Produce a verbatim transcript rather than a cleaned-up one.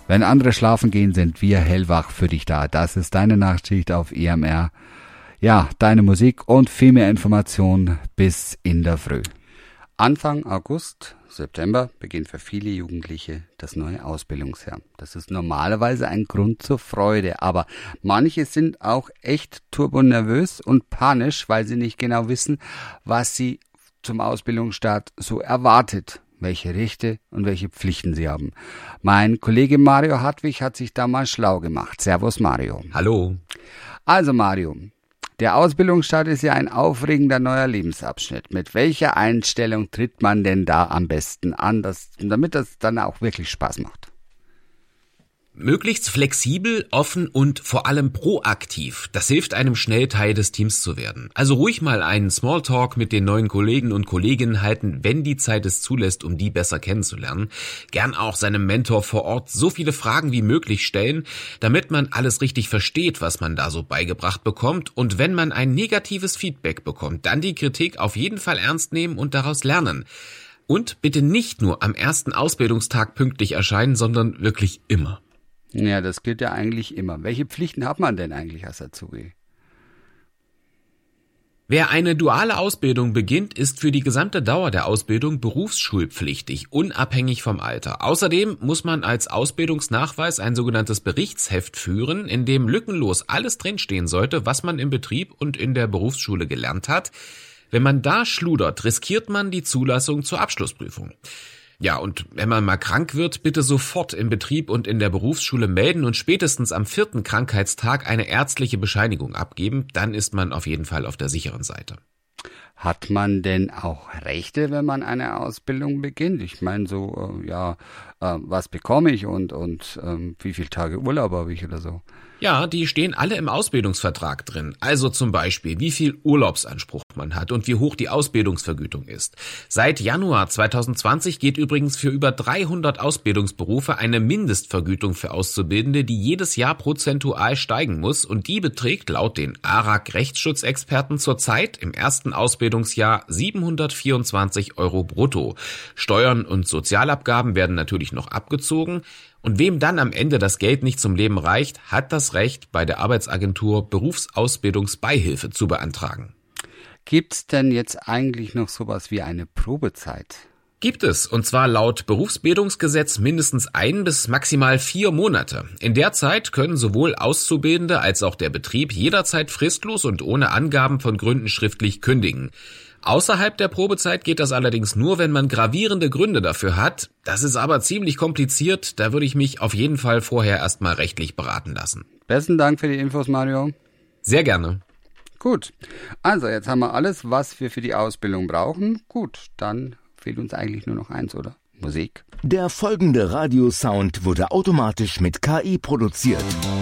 Wenn andere schlafen gehen, sind wir hellwach für dich da. Das ist deine Nachtschicht auf E M R. Ja, deine Musik und viel mehr Informationen bis in der Früh. Anfang August, September beginnt für viele Jugendliche das neue Ausbildungsjahr. Das ist normalerweise ein Grund zur Freude, aber manche sind auch echt turbonervös und panisch, weil sie nicht genau wissen, was sie zum Ausbildungsstart so erwartet, welche Rechte und welche Pflichten sie haben. Mein Kollege Mario Hartwig hat sich da mal schlau gemacht. Servus Mario. Hallo. Also Mario, der Ausbildungsstart ist ja ein aufregender neuer Lebensabschnitt. Mit welcher Einstellung tritt man denn da am besten an, dass, damit das dann auch wirklich Spaß macht? Möglichst flexibel, offen und vor allem proaktiv. Das hilft einem schnell Teil des Teams zu werden. Also ruhig mal einen Smalltalk mit den neuen Kollegen und Kolleginnen halten, wenn die Zeit es zulässt, um die besser kennenzulernen. Gern auch seinem Mentor vor Ort so viele Fragen wie möglich stellen, damit man alles richtig versteht, was man da so beigebracht bekommt. Und wenn man ein negatives Feedback bekommt, dann die Kritik auf jeden Fall ernst nehmen und daraus lernen. Und bitte nicht nur am ersten Ausbildungstag pünktlich erscheinen, sondern wirklich immer. Ja, das gilt ja eigentlich immer. Welche Pflichten hat man denn eigentlich als Azubi? Wer eine duale Ausbildung beginnt, ist für die gesamte Dauer der Ausbildung berufsschulpflichtig, unabhängig vom Alter. Außerdem muss man als Ausbildungsnachweis ein sogenanntes Berichtsheft führen, in dem lückenlos alles drinstehen sollte, was man im Betrieb und in der Berufsschule gelernt hat. Wenn man da schludert, riskiert man die Zulassung zur Abschlussprüfung. Ja, und wenn man mal krank wird, bitte sofort im Betrieb und in der Berufsschule melden und spätestens am vierten Krankheitstag eine ärztliche Bescheinigung abgeben. Dann ist man auf jeden Fall auf der sicheren Seite. Hat man denn auch Rechte, wenn man eine Ausbildung beginnt? Ich meine so, äh, ja, äh, was bekomme ich und, und äh, wie viele Tage Urlaub habe ich oder so? Ja, die stehen alle im Ausbildungsvertrag drin. Also zum Beispiel, wie viel Urlaubsanspruch man hat und wie hoch die Ausbildungsvergütung ist. Seit Januar zwanzig zwanzig geht übrigens für über dreihundert Ausbildungsberufe eine Mindestvergütung für Auszubildende, die jedes Jahr prozentual steigen muss. Und die beträgt laut den A R A G-Rechtsschutzexperten zurzeit im ersten Ausbildungsjahr siebenhundertvierundzwanzig Euro brutto. Steuern und Sozialabgaben werden natürlich noch abgezogen. Und wem dann am Ende das Geld nicht zum Leben reicht, hat das Recht, bei der Arbeitsagentur Berufsausbildungsbeihilfe zu beantragen. Gibt's denn jetzt eigentlich noch sowas wie eine Probezeit? Gibt es, und zwar laut Berufsbildungsgesetz mindestens ein bis maximal vier Monate. In der Zeit können sowohl Auszubildende als auch der Betrieb jederzeit fristlos und ohne Angaben von Gründen schriftlich kündigen. Außerhalb der Probezeit geht das allerdings nur, wenn man gravierende Gründe dafür hat. Das ist aber ziemlich kompliziert, da würde ich mich auf jeden Fall vorher erstmal rechtlich beraten lassen. Besten Dank für die Infos, Mario. Sehr gerne. Gut, also jetzt haben wir alles, was wir für die Ausbildung brauchen. Gut, dann fehlt uns eigentlich nur noch eins, oder? Musik. Der folgende Radiosound wurde automatisch mit K I produziert.